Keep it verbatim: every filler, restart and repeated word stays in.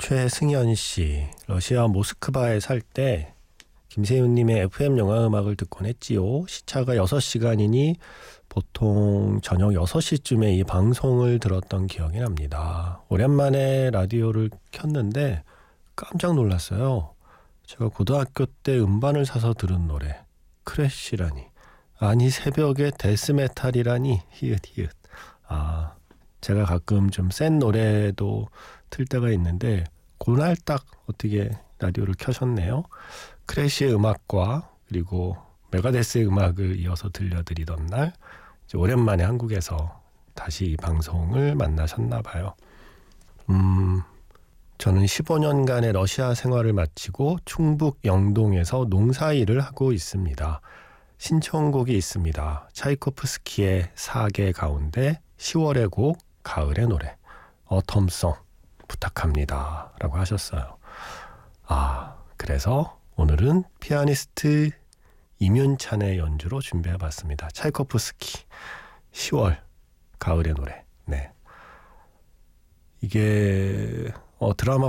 최승현 씨, 러시아 모스크바에 살 때 김세윤님의 에프엠 영화 음악을 듣곤 했지요. 시차가 여섯 시간이니 보통 저녁 여섯 시쯤에 이 방송을 들었던 기억이 납니다. 오랜만에 라디오를 켰는데 깜짝 놀랐어요. 제가 고등학교 때 음반을 사서 들은 노래, 크래쉬라니. 아니, 새벽에 데스메탈이라니. 히읗 히읗. 아, 제가 가끔 좀 센 노래도 틀 때가 있는데 그날 딱 어떻게 라디오를 켜셨네요. 크래쉬의 음악과 그리고 메가데스의 음악을 이어서 들려드리던 날, 이제 오랜만에 한국에서 다시 이 방송을 만나셨나 봐요. 음, 저는 십오 년간의 러시아 생활을 마치고 충북 영동에서 농사일을 하고 있습니다. 신청곡이 있습니다. 차이코프스키의 사계 가운데 시월의 곡, 가을의 노래, 어텀송 부탁합니다 라고 하셨어요. 아, 그래서 오늘은 피아니스트 임윤찬의 연주로 준비해봤습니다. 차이코프스키 시월 가을의 노래. 네, 이게 어, 드라마